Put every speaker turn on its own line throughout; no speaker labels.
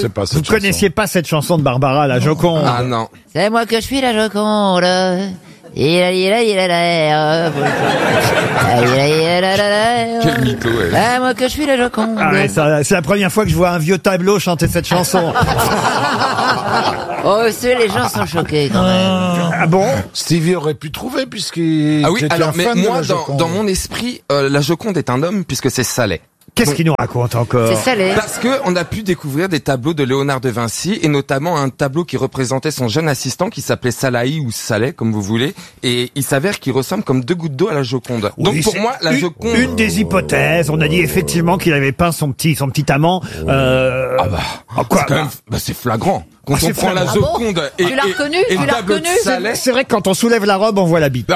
connaissais pas cette
Vous connaissiez pas cette chanson de Barbara, la Joconde?
Ah non.
C'est moi que je suis la Joconde.
Quel mytho, elle.
C'est moi que je suis la Joconde.
Ah ouais, c'est la première fois que je vois un vieux tableau chanter cette chanson.
Oh, les gens sont choqués quand même.
Ah bon?
Stevie aurait pu trouver puisqu'il
Ah oui,
était
alors,
un
mais
fan de
moi,
la Joconde.
dans mon esprit, la Joconde est un homme puisque c'est Saleh.
Qu'est-ce qu'il nous raconte encore?
C'est salé.
Parce que on a pu découvrir des tableaux de Léonard de Vinci et notamment un tableau qui représentait son jeune assistant qui s'appelait Salahi ou Saleh comme vous voulez et il s'avère qu'il ressemble comme deux gouttes d'eau à la Joconde.
Oui,
Donc pour
c'est
moi la Joconde
une des hypothèses, on a dit effectivement qu'il avait peint son petit amant. Quoi?
c'est quand même c'est flagrant. Quand
c'est
on prend la
flagrant.
Joconde et
Tu l'as reconnu
et
Tu
le
l'as
tableau de
reconnu
Saleh.
C'est vrai que quand on soulève la robe, on voit la bite.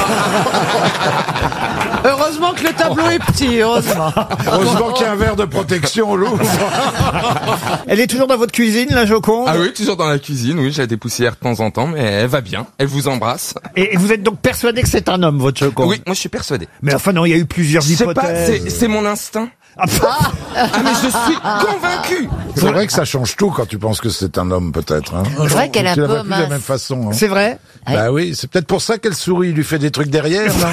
Heureusement que le tableau est petit, heureusement.
Heureusement qu'il y a un verre de protection au Louvre.
Elle est toujours dans votre cuisine, la Joconde?
Ah oui, toujours dans la cuisine, oui, j'ai des poussières de temps en temps, mais elle va bien, elle vous embrasse.
Et vous êtes donc persuadé que c'est un homme, votre Joconde?
Oui, moi je suis persuadé.
Mais enfin non, il y a eu plusieurs
Je sais pas,
hypothèses.
c'est mon instinct.
Ah,
Ah mais je suis convaincu.
C'est vrai que ça change tout quand tu penses que c'est un homme, peut-être. Hein.
C'est vrai qu'elle est
Tu
un
la vois
peu
plus de la même
mince.
façon. Hein.
c'est vrai?
Bah oui, c'est peut-être pour ça qu'elle sourit. Il lui fait des trucs derrière. Là.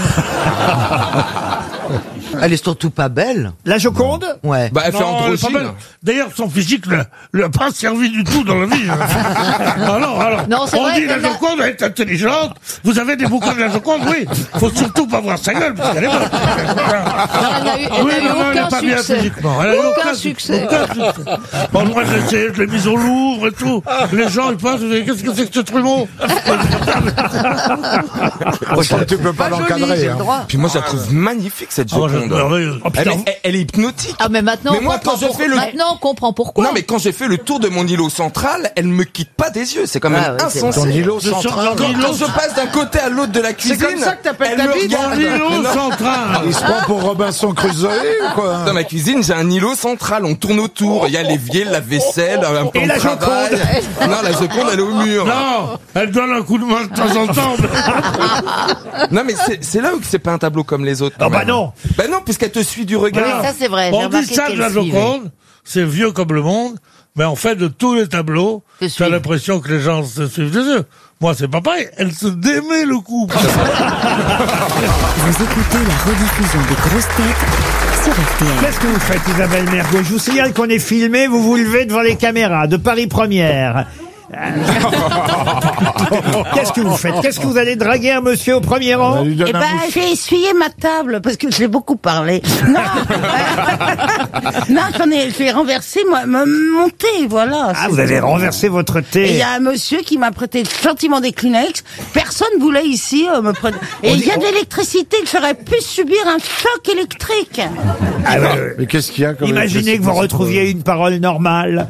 Elle est surtout pas belle.
La Joconde?
Ouais.
Bah elle fait
Non, elle est pas
androgyne.
belle. D'ailleurs, son physique lui a pas servi du tout dans la vie. Alors,
Non, c'est
on
vrai
dit la
qu'elle a-
Joconde elle est intelligente. Vous avez des bouquins de la Joconde, oui. Faut surtout pas voir sa gueule, parce qu'elle est bonne.
Elle n'a eu,
Oui,
elle n'a eu
non, elle n'est
aucun
pas bien
succès.
physiquement. Elle a eu
Aucun succès.
Aucun succès. Bon, moi, je l'ai mise au Louvre et tout. Les gens, ils pensent, qu'est-ce que c'est que ce trumeau?
Tu peux pas l'encadrer. Hein.
Puis moi je la trouve magnifique cette
Ah, moi,
Joconde.
merveilleuse. Oh, putain.
Elle est hypnotique.
Ah mais maintenant,
Mais
on
moi,
comprend
quand je
pourquoi.
fais le-
Maintenant on comprend pourquoi.
Non mais quand j'ai fait le tour de mon îlot central, elle me quitte pas des yeux, c'est quand même
Ah ouais, c'est
insensé.
Ton îlot
Je sors
central.
dans
Quand je passe d'un côté à l'autre de la cuisine,
comme ça que t'appelles
elle
ta
me
bite,
regarde.
L'îlot
Mais non,
central.
Il se prend pour Robinson Crusoe ou quoi?
dans ma cuisine, j'ai un îlot central, on tourne autour, il y a l'évier, la vaisselle, un plan
Et la
de travail. Non, la Joconde, elle est au mur.
Non, elle donne un coup de main de temps en temps.
Non mais c'est là où c'est pas un tableau comme les autres.
Ah
quand
bah
même.
non.
Bah non, puisqu'elle te suit du
Oui,
regard.
ça c'est vrai. J'ai
On dit
remarqué
ça de
qu'elle
la
suivait.
Joconde, c'est vieux comme le monde, mais en fait, de tous les tableaux,
Se
t'as
suivent.
l'impression que les gens se suivent des yeux. Moi, c'est pas pareil, elle se démet le coup.
Vous écoutez la rediffusion des grosses têtes sur RTL.
Qu'est-ce que vous faites, Isabelle Mergo? Je vous signale qu'on est filmé, vous vous levez devant les caméras de Paris Première. Qu'est-ce que vous faites? Qu'est-ce que vous allez draguer un monsieur au premier rang?
On lui donne
Eh
un
ben,
mouchoir.
j'ai essuyé ma table parce que j'ai beaucoup parlé. Non, non, j'ai renversé mon thé, voilà.
Ah,
C'est
vous avez
tout.
renversé votre
Et il
thé.
y a un monsieur qui m'a prêté gentiment des Kleenex. Personne voulait ici me prêter. Et il y a de l'électricité. J'aurais pu subir un choc électrique.
Ah, ouais.
Mais qu'est-ce qu'il y a comme
Imaginez que vous retrouviez une parole normale.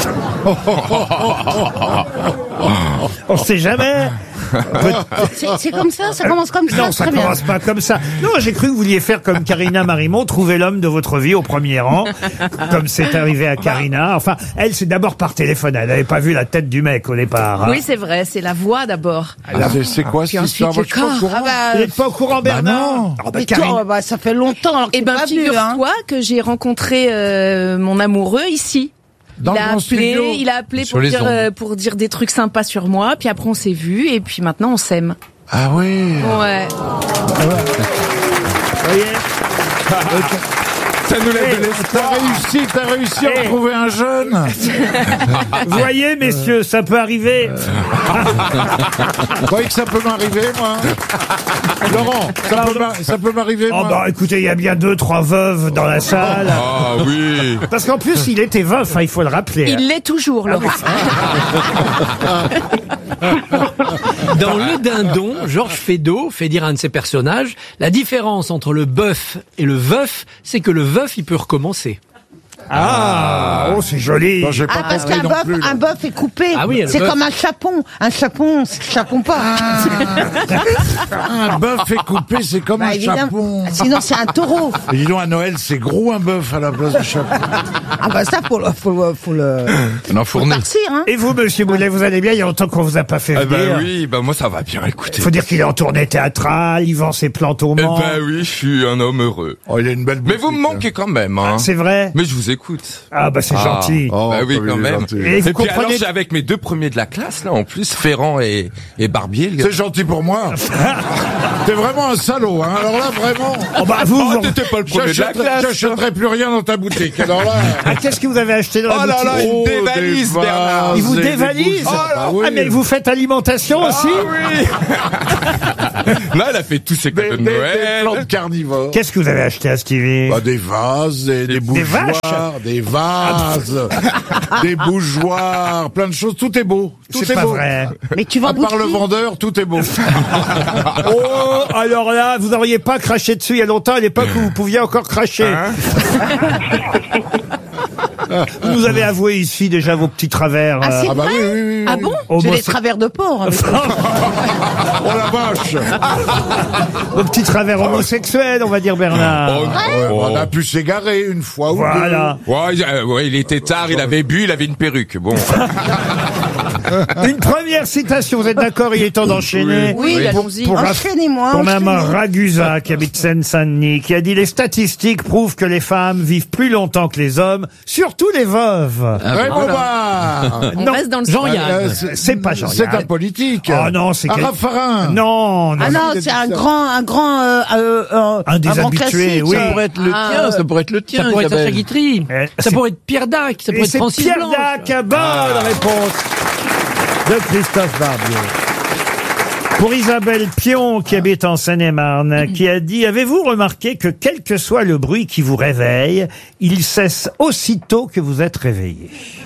On sait jamais.
C'est comme ça commence comme ça.
Non, ça
très bien.
commence pas comme ça. Non, j'ai cru que vous vouliez faire comme Karina Marimont, trouver l'homme de votre vie au premier rang, comme c'est arrivé à Karina. Enfin, elle, c'est d'abord par téléphone. Elle n'avait pas vu la tête du mec au départ. hein.
Oui, c'est vrai, c'est la voix d'abord.
C'est quoi cette histoire? Moi, je suis pas au courant.
Ah bah,
Vous n'êtes pas au courant, Bernard?
non.
Ah bah,
mais
Karine-
toi, bah, ça fait longtemps alors que
Eh
t'es
ben,
pas venu, hein.
figure-toi que j'ai rencontré mon amoureux ici.
Dans le grand studio.
Il a appelé
Sur les ondes.
pour dire des trucs sympas sur moi, puis après on s'est vus, et puis maintenant on s'aime.
Ah oui.
Ouais.
Vous voyez
Ça nous lève de l'espoir.
T'as réussi à trouver un jeune.
Vous voyez, messieurs, ça peut arriver.
Vous voyez que ça peut m'arriver, moi? Laurent, ça peut m'arriver,
Oh
moi?
bah écoutez, il y a bien 2-3 veuves dans la salle.
Ah oui.
Parce qu'en plus, il était veuf, hein, il faut le rappeler.
Il l'est toujours, Laurent.
Dans Le Dindon, Georges Feydeau fait dire à un de ses personnages, la différence entre le bœuf et le veuf, c'est que le veuf, il peut recommencer.
Ah, oh, c'est joli.
Non, j'ai pas
Ah, parce
compris
qu'un
non plus.
un bœuf est coupé.
Ah oui, le
c'est
bœuf.
comme un chapon. Un chapon, chapon pas.
Un bœuf est coupé, c'est comme
Bah,
un
évidemment.
chapon.
Sinon, c'est un taureau.
Et dis donc, à Noël, c'est gros un bœuf à la place du chapon.
Ah bah ça, faut le
L'enfourner.
farcir, hein.
Et vous, monsieur Boulet, vous allez bien? Il y a longtemps qu'on vous a pas fait
Eh
venir.
ben oui, bah moi ça va bien, écoutez.
Faut dire qu'il est en tournée théâtrale, il vend ses plantes au
Eh
Mans.
ben oui, je suis un homme heureux.
Oh, il a une belle
Mais vous me
boutique,
manquez quand même, hein.
C'est vrai?
Mais je vous écoute.
Ah bah c'est gentil.
Oh,
bah oui,
comme
quand
il est
même.
gentil.
Et vous
Et puis alors,
comprenez-
j'ai avec mes 2 premiers de la classe, là, en plus, Ferrand et Barbier. le gars.
C'est gentil pour moi. T'es vraiment un salaud, hein. Alors là, vraiment.
Oh, bah, vous,
T'étais pas le premier de la classe.
J'achèterai plus rien dans ta boutique. Alors là.
Ah, qu'est-ce que vous avez acheté dans la
Oh là
boutique?
là, il
des
dévalise,
vases
Bernard.
Il vous
et des
dévalise?
bougies. Ah, oui.
Ah, mais vous faites alimentation aussi?
oui. Là, elle a fait tous ses cadeaux de
Des
Noël.
plantes carnivores.
Qu'est-ce que vous avez acheté à Stevie?
Bah, des vases, des bougeoirs, des vases, des bougeoirs, plein de choses. Tout est beau. Tout
C'est
est
pas
beau.
vrai.
Mais tu vends
À part le
qui
vendeur, tout est beau.
Oh, alors là, vous n'auriez pas craché dessus il y a longtemps, à l'époque où vous pouviez encore cracher. Vous nous avez avoué ici déjà vos petits travers.
Ah, c'est
Ah bah
vrai
oui, oui, oui.
Ah bon
Oh,
J'ai
moi,
des
c'est-
travers de porc. avec moi.
Oh la vache.
Vos petits travers homosexuels, on va dire, Bernard.
On a pu s'égarer une fois ou
Voilà.
Ouais, il était tard, il avait bu, il avait une perruque. Bon.
Une première citation, vous êtes d'accord, il est temps d'enchaîner.
Oui,
Oui.
allons-y.
Pour-
Enchaînez-moi.
Pour Mme
enchaînez.
Ragusa, qui habite Seine-Saint-Denis, qui a dit « Les statistiques prouvent que les femmes vivent plus longtemps que les hommes, surtout les veuves.
Raymond Barre.
On
Non,
reste dans le
Jean-Yann.
C'est pas Jean-Yann.
C'est un politique.
Oh non, c'est quel-
Raffarin.
Non, non.
Ah non,
il a
c'est
dit
un
ça.
Un des
grand
habitués,
classique,
oui.
ça.
Ça pourrait être le tien, ça pourrait être le tien.
Ça pourrait être Sacha
Isabelle.
Guitry.
Eh,
Ça
c'est-
pourrait être Pierre Dac. Ça
Et
pourrait être
c'est
Francis
Pierre
Blanche.
Dac, bonne réponse de Christophe Barbier. Pour Isabelle Pion, qui habite en Seine-et-Marne, qui a dit « Avez-vous remarqué que quel que soit le bruit qui vous réveille, il cesse aussitôt que vous êtes réveillé ?»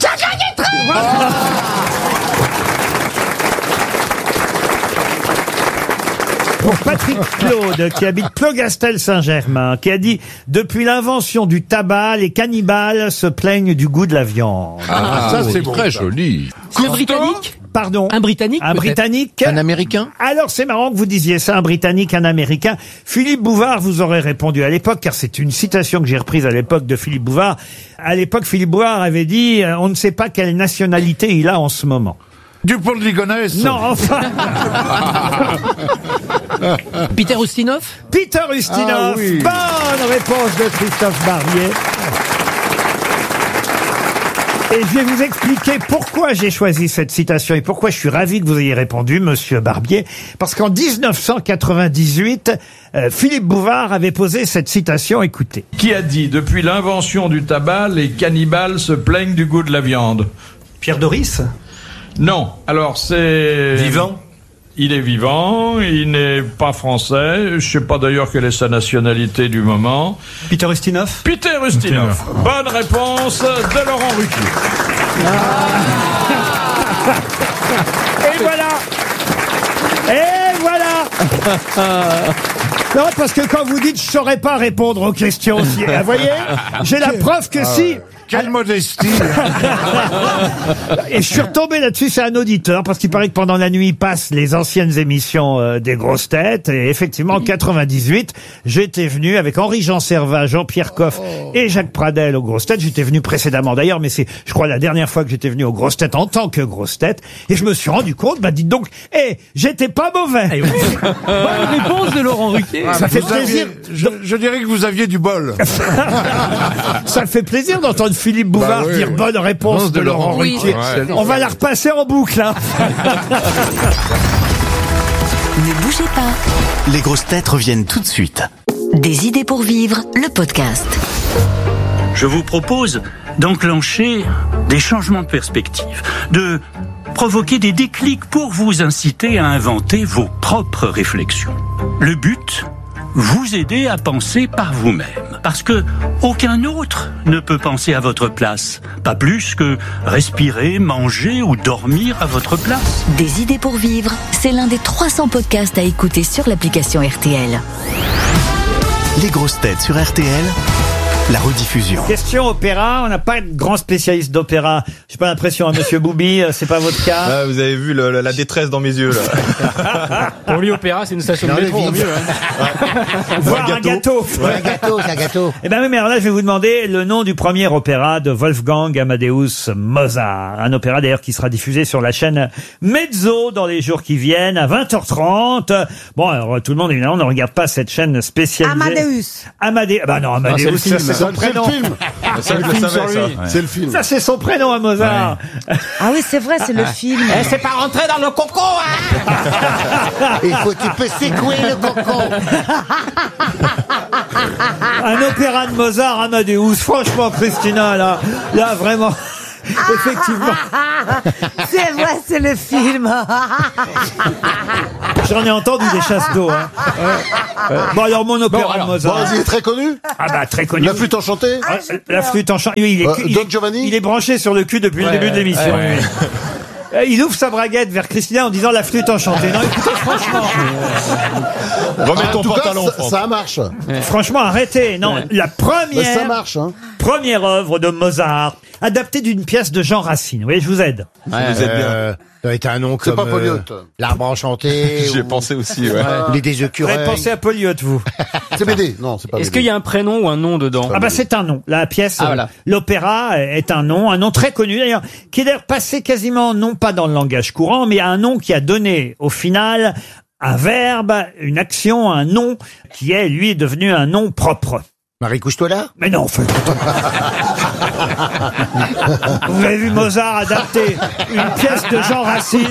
Pour Patrick Claude, qui habite Plogastel-Saint-Germain, qui a dit « Depuis l'invention du tabac, les cannibales se plaignent du goût de la viande.
Ça, c'est bon.
Très joli.
Un Britannique »
Pardon.
Un Britannique
Un
peut-être
Britannique.
Un Américain?
Alors c'est marrant que vous disiez ça, un Britannique, un Américain. Philippe Bouvard vous aurait répondu à l'époque, car c'est une citation que j'ai reprise à l'époque de Philippe Bouvard. À l'époque, Philippe Bouvard avait dit « On ne sait pas quelle nationalité il a en ce moment.
Dupont de Ligonnès. »
Non, enfin,
Peter Ustinov.
Peter Ustinov.
Ah oui.
Bonne réponse de Christophe Barbier. Et je vais vous expliquer pourquoi j'ai choisi cette citation et pourquoi je suis ravi que vous ayez répondu, monsieur Barbier. Parce qu'en 1998, Philippe Bouvard avait posé cette citation, écoutez.
Qui a dit « Depuis l'invention du tabac, les cannibales se plaignent du goût de la viande
Pierre Doris ? »
Non. Alors c'est...
Vivant ?
Il est vivant, il n'est pas français, je sais pas d'ailleurs quelle est sa nationalité du moment.
Peter Ustinov ?
Peter Ustinov. Bonne réponse de Laurent Ruquier.
Et voilà. Et voilà. Non, parce que quand vous dites « je saurais pas répondre aux questions », si, vous voyez, j'ai la preuve que si.
Quelle modestie.
Et je suis retombé là-dessus, c'est un auditeur, parce qu'il paraît que pendant la nuit, il passe les anciennes émissions des grosses têtes. Et effectivement, en 98, j'étais venu avec Henri-Jean Servat, Jean-Pierre Coff et Jacques Pradel aux grosses têtes. J'étais venu précédemment d'ailleurs, mais c'est, je crois, la dernière fois que j'étais venu aux grosses têtes en tant que grosse tête. Et je me suis rendu compte, bah dites donc, j'étais pas mauvais.
Bonne réponse de Laurent Ruquier.
Ça fait
Vous aviez-
plaisir.
je dirais que vous aviez du bol.
Ça fait plaisir d'entendre Philippe Bouvard
Bah oui,
dire
oui.
bonne réponse de Laurent
Oui.
Ruquier.
Ouais.
On va la repasser en boucle, hein.
Ne bougez pas.
Les grosses têtes reviennent tout de suite.
Des idées pour vivre, le podcast.
Je vous propose d'enclencher des changements de perspective, de provoquer des déclics pour vous inciter à inventer vos propres réflexions. Le but, vous aider à penser par vous-même. Parce que aucun autre ne peut penser à votre place. Pas plus que respirer, manger ou dormir à votre place.
Des idées pour vivre, c'est l'un des 300 podcasts à écouter sur l'application RTL.
Les grosses têtes sur RTL, la rediffusion.
Question opéra, on n'a pas de grand spécialiste d'opéra. J'ai pas l'impression, hein, monsieur Boubi, c'est pas votre cas.
Ah, vous avez vu la détresse dans mes yeux, là.
Pour lui, Opéra, c'est une station de métro.
Voir un gâteau.
Un gâteau, c'est un gâteau.
Eh ben oui, mais alors là, je vais vous demander le nom du premier opéra de Wolfgang Amadeus Mozart. Un opéra d'ailleurs qui sera diffusé sur la chaîne Mezzo dans les jours qui viennent à 20h30. Bon, alors tout le monde évidemment ne regarde pas cette chaîne spécialisée.
Amadeus.
Bah non, Amadeus,
c'est le film.
ça, c'est son
C'est le
prénom.
film.
Ça, je le savais, ça.
C'est le film.
Ça, c'est son prénom à Mozart.
Ah oui, c'est vrai, c'est le film.
C'est pas rentré dans le coco, hein. Tu peux secouer le coco.
Un opéra de Mozart, Amadeus. Franchement, Christina, là vraiment. Effectivement.
C'est vrai, c'est le film.
J'en ai entendu des chasses d'eau. Hein. Bon, alors, mon opéra de Mozart.
Il est très connu.
Ah bah, très connu.
La flûte enchantée.
La flûte enchantée. Oui,
Don Giovanni.
il est branché sur le cul depuis le début de l'émission. Il ouvre sa braguette vers Christina en disant la flûte enchantée. Non, écoutez, franchement.
Remets ton pantalon,
ça marche.
Franchement, arrêtez. Non, la première.
Ça marche, hein.
Première œuvre de Mozart, adaptée d'une pièce de Jean Racine. Vous voyez, je vous aide.
Vous êtes bien.
Ça va être un nom
C'est
comme
pas Poliote.
l'arbre enchanté.
J'y ai pensé aussi, ouais.
Les des
Vous avez
écureuils.
pensé à Poliote, vous?
C'est BD. Non, c'est pas
Est-ce
BD.
qu'il y a un prénom ou un nom dedans?
Ah bah c'est un nom. La pièce,
voilà.
l'opéra est un nom très connu d'ailleurs, qui est d'ailleurs passé quasiment non pas dans le langage courant, mais un nom qui a donné au final un verbe, une action, un nom qui est lui devenu un nom propre.
Marie, couche-toi là.
Mais non, enfin, vous avez vu Mozart adapter une pièce de Jean Racine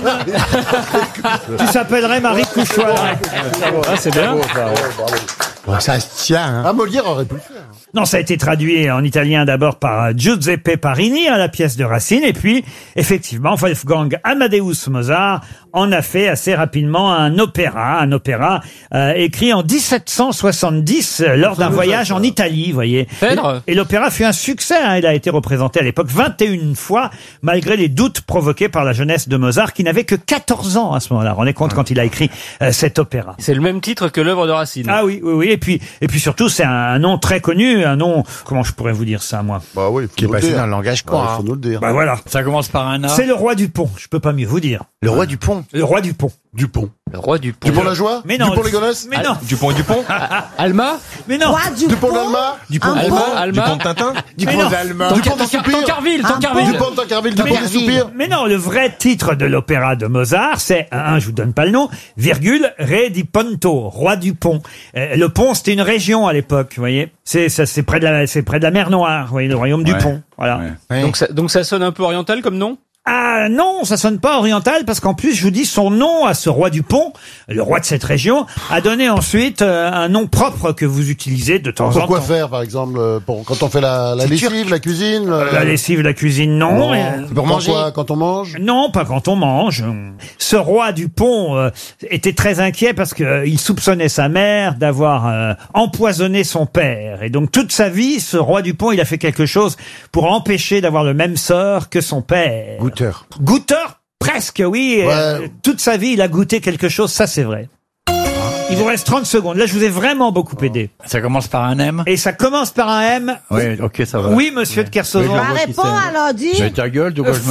qui s'appellerait Marie couche-toi là.
Ah, c'est bien.
Bon, ça se tient, hein.
Ah, Molière aurait pu le faire.
Non, ça a été traduit en italien d'abord par Giuseppe Parini, la pièce de Racine, et puis, effectivement, Wolfgang Amadeus Mozart en a fait assez rapidement un opéra écrit en 1770 lors d'un voyage en Italie, vous voyez.
Phèdre.
Et l'opéra fut un succès, hein. Il a été représenté à l'époque 21 fois, malgré les doutes provoqués par la jeunesse de Mozart, qui n'avait que 14 ans à ce moment-là. Rendez compte quand il a écrit cet opéra.
C'est le même titre que l'œuvre de Racine.
Ah oui. Et puis surtout, c'est un nom très connu, un nom, comment je pourrais vous dire ça, moi?
Bah oui,
Qui est passé dans le langage courant.
Il faut nous le dire.
Bah voilà.
Ça commence par un A.
C'est le roi du pont, je peux pas mieux vous dire.
Le roi du pont.
Le roi du pont.
Dupont.
Le roi du pont.
Dupont la joie.
Mais non.
Dupont les gonesse.
Mais non.
Dupont et Dupont.
Alma.
Mais non.
Roi du
Dupont
pont.
d'Alma.
Dupont. Alma.
Dupont de Tintin.
Mais non.
Dupont de soupir.
Tancarville.
Dupont de Tancarville. Dupont des soupirs.
Mais non, le vrai titre de l'opéra de Mozart, c'est, je vous donne pas le nom, virgule, Re di Ponto, roi du pont. Le pont, c'était une région à l'époque, vous voyez. C'est près de la mer Noire, vous voyez, le royaume du pont. Voilà.
Ouais.
Donc ça sonne un peu oriental comme nom?
Ah non, ça sonne pas oriental parce qu'en plus, je vous dis, son nom à ce roi du pont, le roi de cette région, a donné ensuite un nom propre que vous utilisez de temps en temps.
Pourquoi faire, par exemple, quand on fait la lessive, la cuisine
La lessive, la cuisine, non.
Pour manger. Quand on mange?
Non, pas quand on mange. Ce roi du pont était très inquiet parce que il soupçonnait sa mère d'avoir empoisonné son père. Et donc toute sa vie, ce roi du pont, il a fait quelque chose pour empêcher d'avoir le même sort que son père. Goûteur, presque, oui.
Ouais.
Toute sa vie, il a goûté quelque chose, ça c'est vrai. Il vous reste 30 secondes. Là, je vous ai vraiment beaucoup aidé.
Ça commence par un M.
Et ça commence par un M.
Oui, ok, ça va.
Oui, monsieur de Kersauzon.
Bah, réponds alors, dis.
J'ai ta gueule, de quoi je me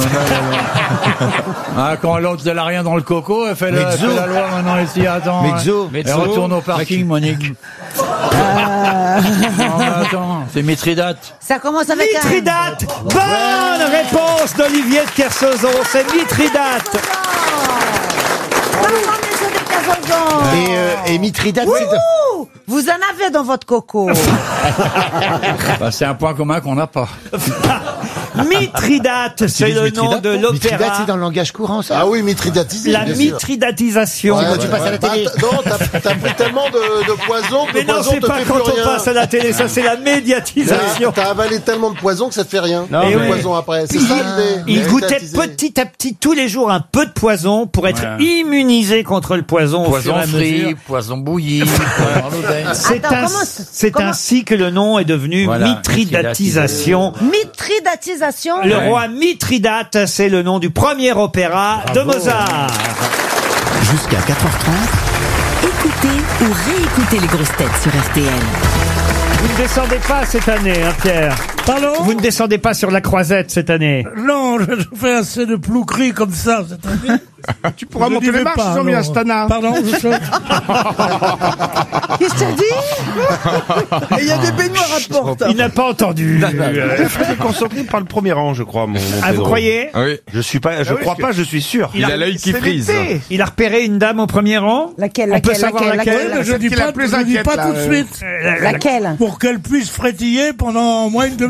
mêle. Quand l'autre, elle a rien dans le coco, elle fait la loi maintenant ici, attends.
Mezzo.
Elle retourne au parking, Monique. Non, mais attends, c'est Mithridate.
Ça commence avec un.
Mithridate. Bonne réponse d'Olivier de Kersauzon. C'est Mithridate.
Pardon, monsieur de Kersauzon.
Et Mithridate,
Ouh, vous en avez dans votre coco.
Bah, c'est un point commun qu'on n'a pas.
Mithridate, c'est le nom de
Mithridate,
l'opéra.
c'est dans le langage courant, ça.
Ah oui, Mithridatisme.
La mitridatisation.
Quand tu passes à la télé.
Non, t'as pris tellement de poison que
Mais
le
non,
poison
c'est
te
pas
fait
quand
plus
on
rien.
passe à la télé, ça c'est la médiatisation.
T'as avalé tellement de poison que ça te fait rien.
Non,
Le
mais-
poison après. C'est ça l'idée.
Il goûtait
Médiatiser.
petit à petit, tous les jours, un peu de poison pour être
Ouais.
immunisé contre le poison. au fur
Poison
et à mesure.
frit, poison bouilli, poison l'audaine.
C'est
Attends, comment-
ainsi que le nom est devenu
Voilà,
mitridatisation.
Mitridatisation.
Le roi Mithridate, c'est le nom du premier opéra de Mozart.
Jusqu'à 4h30,
Écoutez ou réécoutez les grosses têtes sur RTL.
Vous ne descendez pas cette année, hein, Pierre.
Pardon?
Vous ne descendez pas sur la croisette cette année.
Non, je fais assez de plouqueries comme ça cette année.
Tu pourras monter les marches, ils ont mis un Astana.
Pardon, je sais.
Qu'est-ce que tu dis?
Et il y a des baignoires à porte.
Il n'a pas entendu.
Frédéric Consoncry prend le premier rang, je crois. Mon
Ah, vous
Pedro.
croyez?
Ah oui.
Je suis pas, je crois pas, je suis sûr.
Il a l'œil qui
C'est
frise.
l'été.
Il a repéré une dame au premier rang.
Laquelle,
On peut
laquelle,
savoir
laquelle,
laquelle.
laquelle,
Je dis
qui est la
pas,
plus
je dis
inquiète,
pas
là,
tout de suite.
Laquelle?
Pour qu'elle puisse frétiller pendant au moins une demi-heure.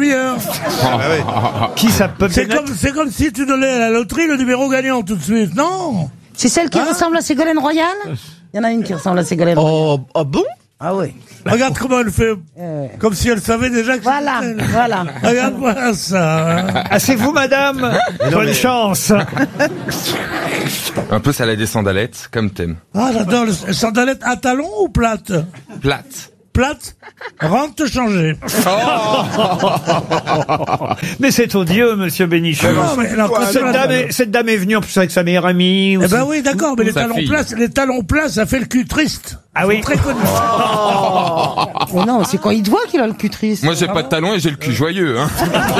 demi-heure.
Qui ça peut
C'est comme si tu donnais à la loterie le numéro gagnant tout de suite, non?
C'est celle qui ressemble à Ségolène Royal? Il y en a une qui ressemble à Ségolène Royal.
Oh bon?
Ah oui.
Regarde comment elle fait. Comme si elle savait déjà que
Voilà,
c'était elle.
voilà.
Regarde-moi ça.
Ah, c'est vous, madame? Bonne chance.
Un peu salade des sandalettes, comme thème.
Ah, j'adore les sandalettes à talons ou plates?
Plate.
Plate? Rentre te changer.
Mais c'est odieux, monsieur Bénichou.
Non, mais alors,
Cette dame est venue en plus avec sa meilleure amie.
Eh ben oui, d'accord, mais les talons plats, ça fait le cul triste.
Ah oui.
Très connu.
Mais non, c'est quand il te voit qu'il a le cul triste.
Moi, j'ai pas de talons et j'ai le cul joyeux. Hein.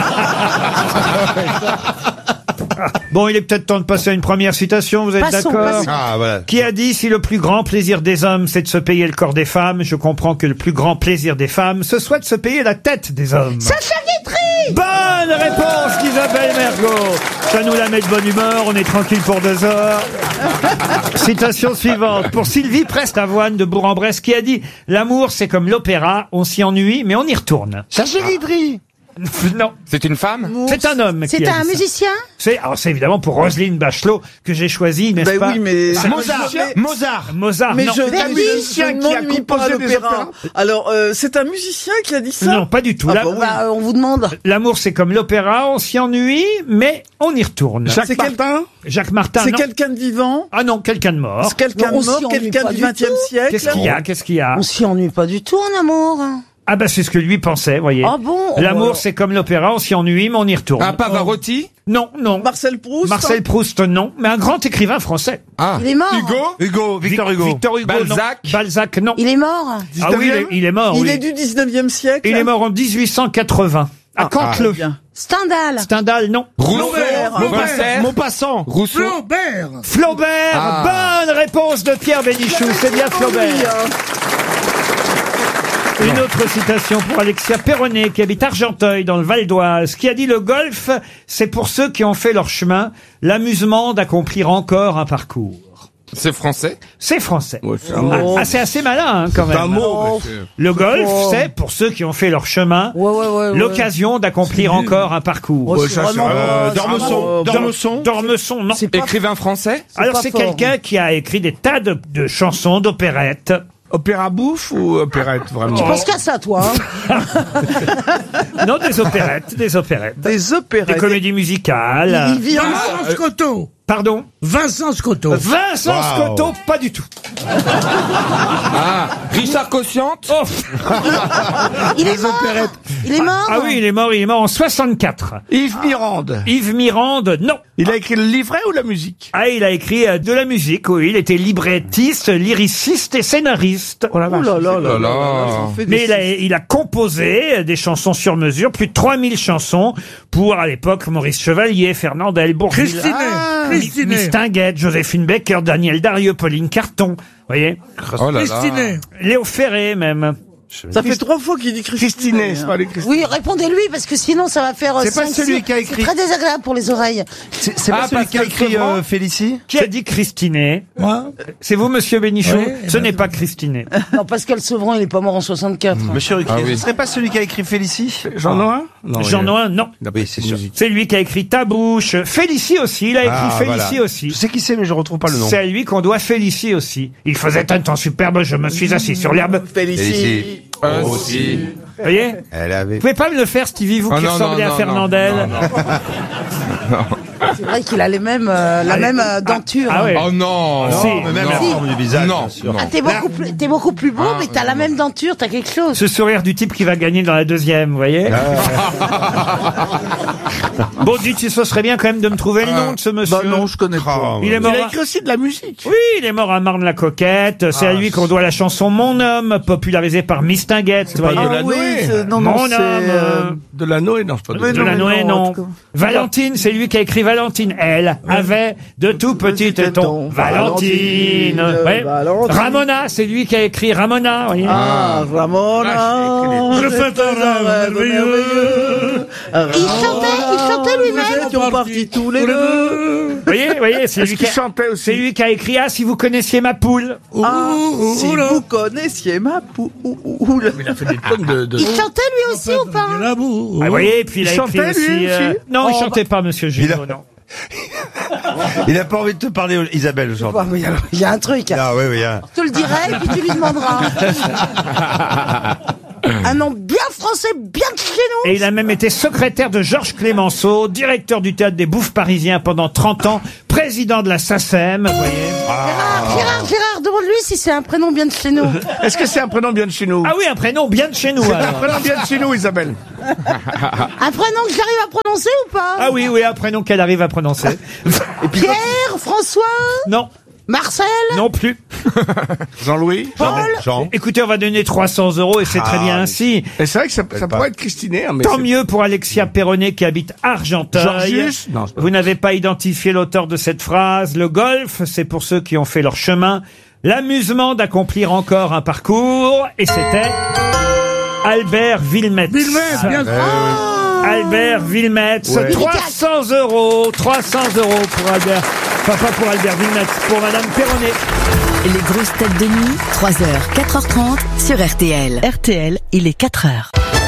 Bon, il est peut-être temps de passer à une première citation, vous êtes d'accord?
Ah, voilà.
Qui a dit « Si le plus grand plaisir des hommes, c'est de se payer le corps des femmes, je comprends que le plus grand plaisir des femmes, ce soit de se payer la tête des hommes. »
Sacha Guitry!
Bonne réponse d'Isabelle Mergo. Ça nous la met de bonne humeur, on est tranquille pour 2 heures. Citation suivante. Pour Sylvie Prestavoine de Bourg-en-Bresse qui a dit « L'amour, c'est comme l'opéra, on s'y ennuie, mais on y retourne. »
Sacha Guitry.
Non.
C'est une femme?
C'est un homme.
C'est
qui a
un
dit ça.
musicien?
C'est évidemment pour Roselyne Bachelot que j'ai choisi, n'est-ce pas?
Oui, mais
Mozart,
mais
non.
je
musicien qui a
m'ennuie pas
composé
à
des
l'opéra.
opéras.
Alors, c'est un musicien qui a dit ça?
Non, pas du tout.
Ah,
La-
bah oui.
Bah, on vous demande.
L'amour, c'est comme l'opéra, on s'y ennuie, mais on y retourne.
C'est Martin?
Jacques Martin,
C'est
non.
quelqu'un de vivant?
Ah non, quelqu'un de mort.
C'est quelqu'un
Non, on
de mort?
s'y ennuie
Quelqu'un
pas
du
du
20e
tout.
siècle?
Qu'est-ce qu'il y a?
On s'y ennuie pas du tout en amour.
Ah bah c'est ce que lui pensait, voyez.
Ah bon?
L'amour, c'est comme l'opéra, on s'y ennuie, mais on y retourne.
Ah, Pavarotti?
Non, non.
Marcel Proust?
Marcel Proust, non. Mais un grand écrivain français.
Ah.
Il est mort.
Victor Hugo.
Victor Hugo,
Balzac?
non. Balzac, non.
Il est mort.
Ah oui, il est mort,
Il
oui.
est du 19e siècle?
Il est mort en 1880. À Canteleu.
Bien.
Stendhal.
Stendhal, non.
Voltaire?
Maupassant.
Rousseau?
Flaubert.
Flaubert,
Ah.
bonne réponse de Pierre Bénichou, c'est bien Flaubert. Une autre citation pour Alexia Perronnet, qui habite Argenteuil, dans le Val d'Oise, qui a dit « Le golf, c'est pour ceux qui ont fait leur chemin, l'amusement d'accomplir encore un parcours. »
C'est français?
C'est français.
c'est un mot.
Ah, c'est assez malin, hein, quand même.
C'est un mot. monsieur.
Le golf, c'est pour ceux qui ont fait leur chemin, l'occasion d'accomplir encore un parcours.
Ouais, ça, c'est,
Dormesson, non.
Écrivain français?
Alors c'est quelqu'un qui a écrit des tas de chansons, d'opérettes.
Opéra bouffe ou opérette, vraiment?
Tu penses qu'à ça, toi, hein?
Non, des opérettes.
Des opérettes.
Des comédies musicales.
Il vit en...
Vincent Scotto.
Pardon?
Vincent Scotto.
Vincent Scotto, pas du tout.
Ah, Richard Cossiante?
Oh.
Il est mort. Il est mort.
Ah oui, il est mort en 64.
Yves Mirande.
Yves Mirande, non.
Il a écrit le livret ou la musique?
Ah, il a écrit de la musique, oui. Il était librettiste, lyriciste et scénariste.
Oh la vache.
Oh là là là là.
Mais il a composé des chansons sur mesure, plus de 3000 chansons pour, à l'époque, Maurice Chevalier, Fernandel, Bourvil.
Christinet.
Mistinguett, Joséphine Baker, Daniel Darieux, Pauline Carton. Voyez?
Oh là là.
Christinet.
Léo Ferré, même.
Ça fait 3 fois qu'il dit
Christinet, c'est pas les Christinet.
Oui, répondez-lui, parce que sinon, ça va faire...
C'est pas celui qui a écrit.
C'est très désagréable pour les oreilles.
C'est pas celui qui a écrit Félicie?
Qui a dit Christinet?
Moi.
C'est vous, monsieur Bénichou?
Oui,
Ce n'est pas Christinet.
Non, Pascal Sevran, il est pas mort en 64.
Monsieur Ruquier,
Ah oui.
ce serait pas celui qui a écrit Félicie? Jean Noin? Non.
Jean Noin, non.
Oui, c'est sûr.
C'est lui qui a écrit Ta bouche. Félicie aussi, il a écrit Félicie aussi.
Je sais qui c'est, mais je retrouve pas le nom.
C'est à lui qu'on doit Félicie aussi. Il faisait un temps superbe, je me suis assis sur l'herbe.
Félicie.
Aussi.
Vous voyez?
Elle avait.
Vous pouvez pas me le faire, Stevie, vous
Ah
qui
non,
ressemblez
non,
à
non,
Fernandel?
non.
C'est vrai qu'il a les mêmes, la même denture.
Ah ouais.
Oh non.
Si.
Mais même la
Si.
forme du visage,
Non,
bien sûr.
non.
Ah, t'es beaucoup plus beau, mais t'as la même denture, t'as quelque chose.
Ce sourire du type qui va gagner dans la deuxième, vous voyez? Bon, dites, ce serait bien quand même de me trouver le nom de ce monsieur.
Bah non, je connais pas.
Il est mort.
Il a écrit aussi de la musique.
Oui, il est mort à Marne-la-Coquette. C'est à lui qu'on doit la chanson Mon homme, popularisée par Mistinguett. vous voyez.
Ah oui, non, non,
Mon
c'est...
homme.
De la Noé, non, c'est pas de
De la Noé, non. Valentine, c'est lui qui a écrit Valentine. Elle avait de tout petits tétons. Valentine. Ouais.
Valentine.
Ramona, c'est lui qui a écrit Ramona. Voyez.
Ah, Ramona.
Je fais un rêve merveilleux.
Il chantait lui-même.
Ils sont partis tous les deux.
Vous voyez, c'est
Est-ce
lui
qu'il
qui
chantait aussi?
C'est lui qui a écrit « Ah, si vous connaissiez ma poule
Ah, si vous connaissiez ma poule.
Il a fait des tonnes de...
Il chantait lui aussi ou pas?
Ah, vous voyez, et puis il a écrit
chantait,
aussi...
lui aussi
Non, il chantait pas, monsieur Junot, non.
Il a pas envie de te parler, Isabelle, aujourd'hui.
Il y a un truc.
Ah oui, oui.
Je te le dirai et puis tu lui demanderas. Un nom bien français, bien de chez nous.
Et il a même été secrétaire de Georges Clémenceau, directeur du théâtre des Bouffes parisiens pendant 30 ans, président de la SACEM, vous voyez.
Gérard, demande-lui si c'est un prénom bien de chez nous.
Est-ce que c'est un prénom bien de chez nous?
Ah oui, un prénom bien de chez nous.
C'est un
alors.
prénom bien de chez nous, Isabelle.
Un prénom que j'arrive à prononcer ou pas?
Ah oui, un prénom qu'elle arrive à prononcer.
Pierre, François,
Non,
Marcel,
non plus.
Jean-Louis.
Jean.
Écoutez, on va donner 300 € et c'est très bien ainsi.
Et c'est vrai que ça pourrait être Christiné. Mais
Tant
c'est-
mieux pour Alexia Perronnet qui habite Argenteuil.
Georgius Non, c'est pas-
Vous n'avez pas identifié l'auteur de cette phrase. Le golf, c'est pour ceux qui ont fait leur chemin. L'amusement d'accomplir encore un parcours. Et c'était Albert Wilmetz.
Wilmetz, bien sûr.
Albert Wilmetz.
Ouais.
300 €. 300 € pour Albert. Enfin, pas pour Albert Wilmetz, pour Madame Perronnet.
Les grosses têtes de nuit, 3h, 4h30 sur RTL. RTL, il est 4h.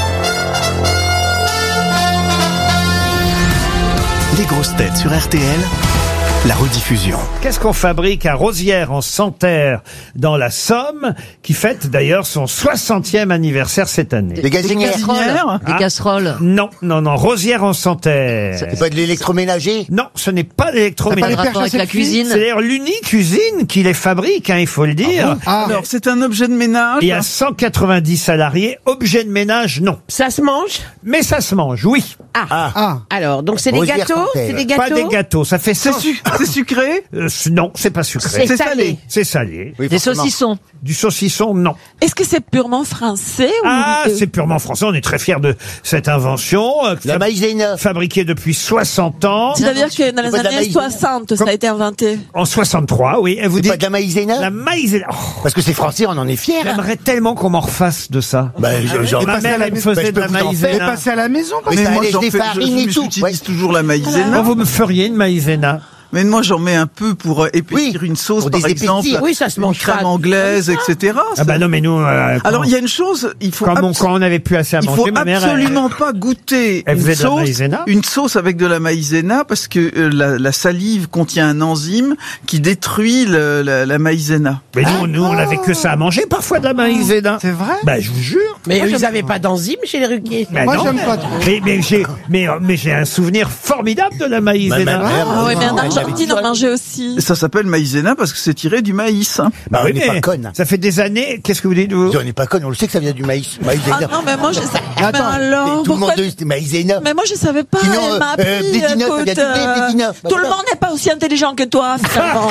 Les grosses têtes sur RTL, la rediffusion.
Qu'est-ce qu'on fabrique à Rosières en Santerre dans la Somme, qui fête d'ailleurs son 60e anniversaire cette année?
Les gazinières.
Des casseroles.
Non, Rosières en Santerre.
C'est pas de l'électroménager?
Non, ce n'est pas
Ça n'a
l'électroménager.
pas de rapport avec la cuisine.
C'est d'ailleurs l'unique usine qui les fabrique, il faut le dire.
Alors, c'est un objet de ménage.
Il y a 190 salariés. Objet de ménage, non.
Ça se mange?
Mais ça se mange, oui.
Alors, donc c'est des
Rosière
gâteaux?
Santerre.
C'est des
Pas
gâteaux?
des gâteaux, ça fait
C'est
100.
c'est sucré?
Non, c'est pas sucré.
C'est salé.
C'est salé.
Oui,
Des
forcément.
saucissons.
Du saucisson, non.
Est-ce que c'est purement français ou...
C'est purement français. On est très fiers de cette invention.
La maïzena.
Fabriquée depuis 60 ans.
C'est-à-dire que dans les
pas de la
années
maïzena.
60, ça a été inventé.
En 63, oui. Et vous
C'est
dites
pas de la maïzena?
la maïzena. Oh,
Parce que c'est français, on en est fiers.
j'aimerais tellement qu'on m'en refasse de ça. Ma mère, elle me faisait de la maïzena.
Passer à la maison.
Mais ça
moi,
allège
j'en
des
fais-
farines et tout.
J'utilise
Ouais.
toujours la maïzena.
Quand vous me feriez une maïzena.
Mais moi, j'en mets un peu pour épaissir une sauce,
pour
par
des
exemple.
épaissir.
Oui, ça se
une
mange
crème
pas.
anglaise, etc.
Ah bah non, mais nous.
Alors, il y a une chose, il faut
quand on n'avait plus assez à
il
manger,
faut
ma mère.
absolument pas goûter
elle faisait
une
de la
sauce,
maïzena
une sauce avec de la maïzena parce que la salive contient un enzyme qui détruit la maïzena.
Mais nous, on n'avait que ça à manger parfois de la maïzena.
C'est vrai?
Bah, je vous jure.
Mais ils n'avaient pas d'enzyme chez les Ruquier.
Mais
Moi,
non.
j'aime pas trop.
Mais j'ai un souvenir formidable de la maïzena.
Ah oui, mais en Argentine, on mangeait aussi.
Ça s'appelle maïzena parce que c'est tiré du maïs.
Bah
on
oui,
n'est pas
mais
conne.
ça fait des années. Qu'est-ce que vous dites, vous?
On n'est pas conne, on le sait que ça vient du maïs.
Ah
Maïzena.
non, mais moi, je sais.
Attends,
mais alors,
tout le monde
pourquoi...
dit maïzena.
Mais moi, je savais pas.
Sinon,
Elle m'a appris,
Blédina, ça
écoute,
vient du Blédina. Bah,
tout le
voilà.
monde n'est pas aussi intelligent que toi, finalement.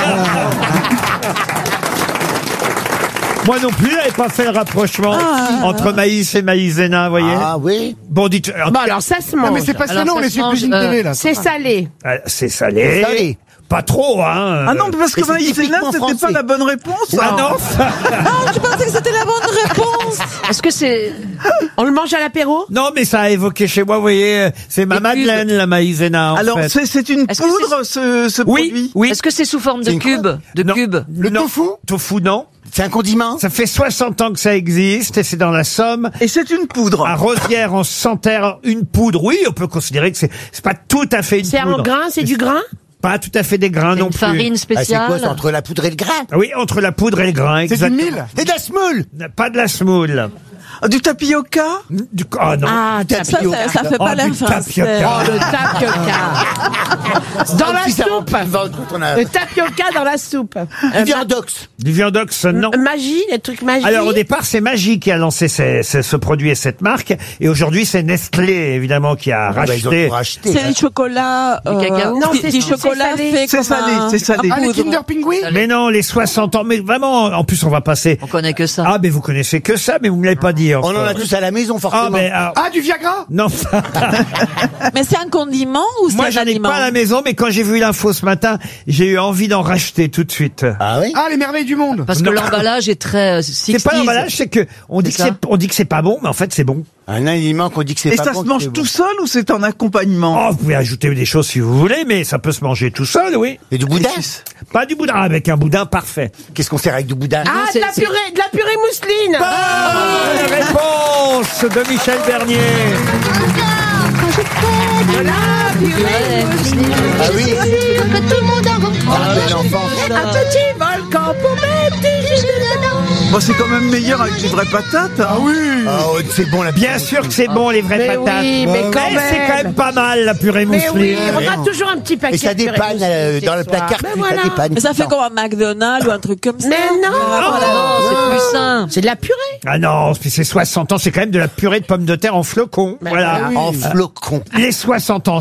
Moi non plus, j'avais pas fait le rapprochement entre maïs et maïzena, vous voyez.
Ah oui.
Bon, dites.
Bon, alors ça se mange.
mais c'est pas
Alors,
ça, non,
ça
on est
se
sur
mange,
Cuisine TV, là.
C'est salé.
C'est salé.
Salé.
Pas trop, hein.
Ah non, parce que
Mais c'est
maïzena,
typiquement
c'était
français.
pas la bonne réponse.
Ah non.
Ah, tu pensais que c'était la bonne réponse?
Est-ce que c'est... On le mange à l'apéro?
Non, mais ça a évoqué chez moi, vous voyez. C'est ma Madeleine, la maïzena. En
Alors,
fait.
c'est une
Est-ce que
poudre, ce
Oui,
produit.
oui.
Est-ce que c'est sous forme de
une
cube? De
Non.
cube?
Le
Non.
tofu?
Tofu, non.
C'est un condiment?
Ça fait 60 ans que ça existe et c'est dans la Somme.
Et c'est une poudre.
À Rosières, en Santerre, une poudre. Oui, on peut considérer que c'est pas tout à fait une
C'est
poudre.
en grain, c'est du grain?
Pas tout à fait des grains non
Une
plus.
farine
Ah, c'est quoi,
spéciale?
c'est entre la poudre et le grain?
Oui, entre la poudre et le grain, exactement.
C'est de la semoule!
Pas de la semoule.
Ah, du tapioca.
Ah non.
Ah,
Du
Ça,
tapioca.
ça fait pas
Oh,
l'air
du
français.
tapioca.
Oh, le tapioca. Dans la
Si ça
soupe.
remplit le ventre quand on a-
Le tapioca dans la soupe.
Du viandox.
Du viandox, non.
Magie, les trucs magiques.
Alors au départ, c'est Magie qui a lancé ce produit et cette marque, et aujourd'hui c'est Nestlé évidemment qui a
Bah, ils ont
racheté.
tout racheté.
C'est du chocolat.
Du cacao?
Non, c'est
du
c'est
chocolat
salé.
fait
C'est
comme
salé,
un-
c'est salé.
un
Ah, les
poudre.
Kinder Pingui.
Mais non, les 60 ans, mais vraiment, en plus on va passer.
On connaît que ça.
Ah, mais vous connaissez que ça, mais vous me l'avez pas dit.
On en
encore.
a tous à la maison, forcément.
Ah, mais
Ah, du Viagra.
non.
Mais c'est un condiment ou c'est
Moi,
un
j'en ai
aliment?
pas à la maison, mais quand j'ai vu l'info ce matin, j'ai eu envie d'en racheter tout de suite.
Ah oui?
Ah, les merveilles du monde.
Parce que l'emballage est très
C'est pas l'emballage, c'est que on dit que
C'est ça
c'est pas bon, mais en fait c'est bon.
Un aliment qu'on dit que c'est
Et
pas
ça
bon,
se
que
mange
c'est
tout
bon.
seul ou c'est en accompagnement?
Oh, vous pouvez ajouter des choses si vous voulez, mais ça peut se manger tout seul, oui.
Et du boudin?
Pas du boudin, avec un boudin parfait.
Qu'est-ce qu'on sert avec du boudin?
Ah, de la purée mousseline.
Bonne réponse de Michel Bernier.
De la purée mousseline.
Ah oui.
Que tout le monde en
Ah, mais l'enfance.
Un petit volcan pour mettre du jus dedans.
Bon, c'est quand même meilleur avec des vraies patates. Ah oui.
Oh, c'est bon la
Bien sûr que c'est bon, les vraies
Mais
patates.
oui, mais quand même.
c'est quand même pas mal, la purée
Mais oui,
mousseline.
on a toujours un petit paquet
Et ça
de purée
dépanne
mousseline
dans le
ce soir.
placard,
Ben
puis
voilà.
ça dépanne.
Mais ça fait comme un McDonald's ou un truc comme ça.
Mais non,
c'est plus sain.
c'est de la purée.
Ah non, puis c'est 60 ans, c'est quand même de la purée de pommes de terre en flocons. Voilà.
En flocons.
Les 60 ans.